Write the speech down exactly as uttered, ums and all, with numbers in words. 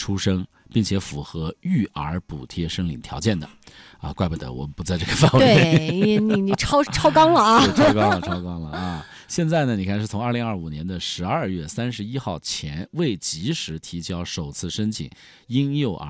出生，并且符合育儿补贴申领条件的。啊，怪不得我们不在这个范围内。 对你，你超超纲了啊！ 超纲了，超纲了啊！现在呢，你看是从二零二五年的十二月三十一号前未及时提交首次申请婴幼儿